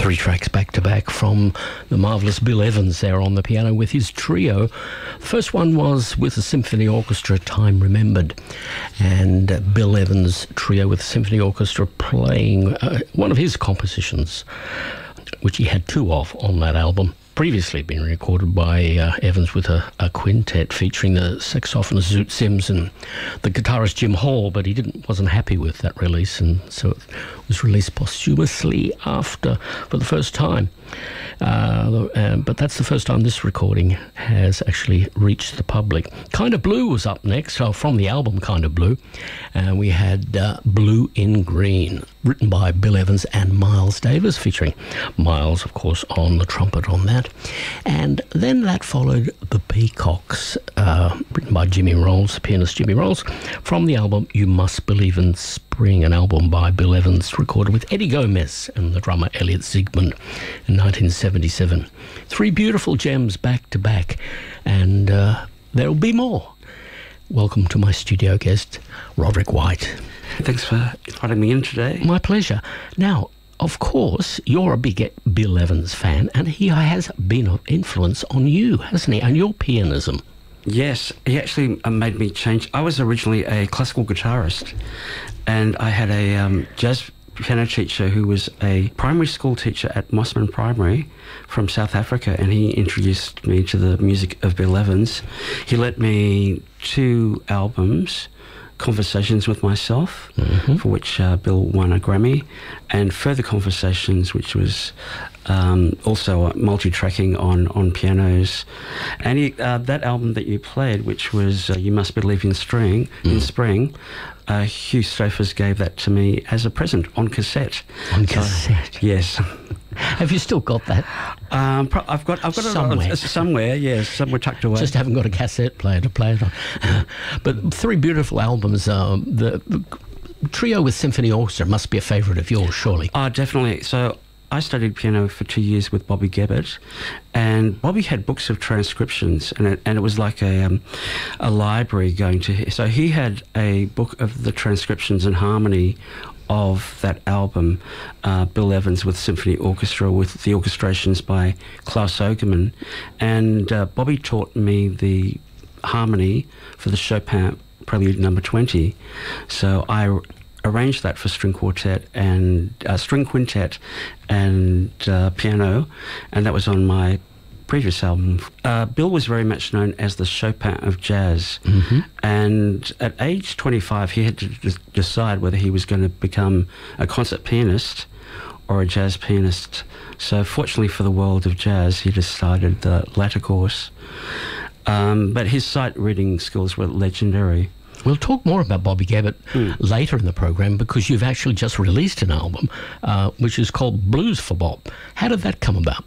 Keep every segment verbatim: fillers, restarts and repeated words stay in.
Three tracks back to back from the marvellous Bill Evans there on the piano with his trio. The first one was with the Symphony Orchestra, Time Remembered, and uh, Bill Evans' trio with the Symphony Orchestra playing uh, one of his compositions, which he had two of on that album. Previously been recorded by uh, Evans with a, a quintet featuring the saxophonist Zoot Sims and the guitarist Jim Hall, but he didn't wasn't happy with that release, and so it was released posthumously after for the first time. Uh, uh, but that's the first time this recording has actually reached the public. Kind of Blue was up next, so from the album Kind of Blue, and we had uh, Blue in Green, written by Bill Evans and Miles Davis, featuring Miles, of course, on the trumpet on that. And then that followed The Peacocks, uh, written by Jimmy Rolls, the pianist Jimmy Rolls, from the album You Must Believe in Spring, an album by Bill Evans, recorded with Eddie Gomez and the drummer Elliot Ziegman in nineteen seventy-seven. Three beautiful gems back to back, and uh, there'll be more. Welcome to my studio guest, Roderick White. Thanks for inviting me in today. My pleasure. Now, of course, you're a big Bill Evans fan, and he has been of influence on you, hasn't he, and your pianism? Yes, he actually made me change. I was originally a classical guitarist, and I had a um, jazz piano teacher who was a primary school teacher at Mossman Primary from South Africa, and he introduced me to the music of Bill Evans. He let me two albums, Conversations with Myself, mm-hmm. for which uh, Bill won a Grammy, and Further Conversations, which was um, also multi-tracking on, on pianos. And he, uh, that album that you played, which was uh, You Must Believe in Spring, mm. in Spring, uh, Hugh Stofers gave that to me as a present on cassette. On cassette? Uh, yes. Have you still got that? Um, pro- I've got, I've got somewhere. it uh, somewhere. Yes, somewhere tucked away. Just haven't got a cassette player to play it on. But three beautiful albums. Um, the, the trio with Symphony Orchestra must be a favourite of yours, surely. Oh, definitely. So I studied piano for two years with Bobby Gebbert, and Bobby had books of transcriptions, and it, and it was like a um, a library going to. So he had a book of the transcriptions and harmony of that album, uh, Bill Evans with Symphony Orchestra, with the orchestrations by Klaus Ogerman. And uh, Bobby taught me the harmony for the Chopin Prelude number twenty. So I r- arranged that for string quartet and uh, string quintet and uh, piano, and that was on my previous album. Uh, Bill was very much known as the Chopin of jazz, mm-hmm. and at age twenty-five he had to d- decide whether he was going to become a concert pianist or a jazz pianist. So fortunately for the world of jazz, he decided the latter course. Um, but his sight reading skills were legendary. We'll talk more about Bobby Gebbert mm. later in the program, because you've actually just released an album uh, which is called Blues for Bob. How did that come about?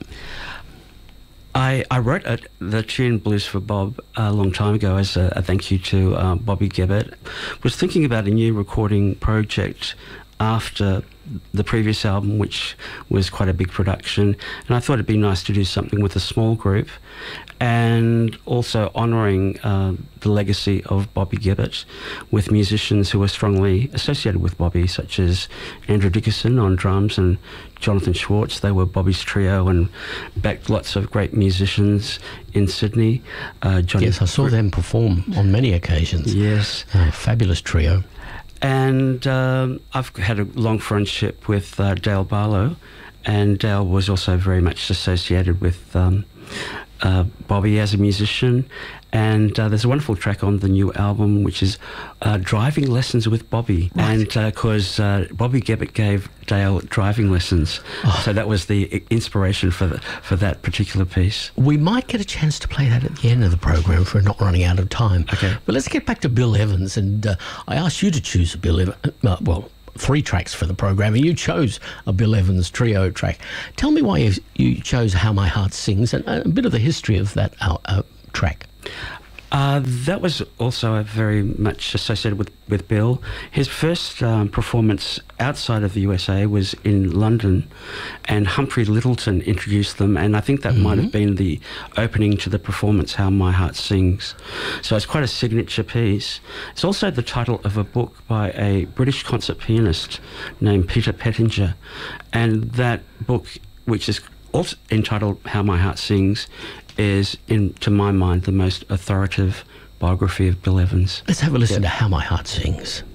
I, I wrote a, the tune Blues for Bob a long time ago as a, a thank you to uh, Bobby Gebbert. Was thinking about a new recording project after the previous album, which was quite a big production, and I thought it'd be nice to do something with a small group, and also honouring uh, the legacy of Bobby Gebbert with musicians who were strongly associated with Bobby, such as Andrew Dickerson on drums and Jonathan Schwartz. They were Bobby's trio and backed lots of great musicians in Sydney. Uh, Johnny yes, I saw them perform on many occasions. Yes. Uh, fabulous trio. And um, I've had a long friendship with uh, Dale Barlow, and Dale was also very much associated with um, uh, Bobby as a musician. And uh, there's a wonderful track on the new album, which is uh, Driving Lessons with Bobby. What? And because uh, uh, Bobby Gebbert gave Dale driving lessons. Oh. So that was the inspiration for the, for that particular piece. We might get a chance to play that at the end of the program if we're not running out of time. Okay. But let's get back to Bill Evans. And uh, I asked you to choose a Bill Evans, uh, well, three tracks for the program, and you chose a Bill Evans trio track. Tell me why you, you chose How My Heart Sings, and a bit of the history of that uh, uh, track. Uh, that was also very much associated with, with Bill. His first um, performance outside of the U S A was in London, and Humphrey Lyttelton introduced them, and I think that mm-hmm. might have been the opening to the performance, How My Heart Sings. So it's quite a signature piece. It's also the title of a book by a British concert pianist named Peter Pettinger, and that book which is also entitled How My Heart Sings, is, in to my mind, the most authoritative biography of Bill Evans. Let's have a listen to How My Heart Sings.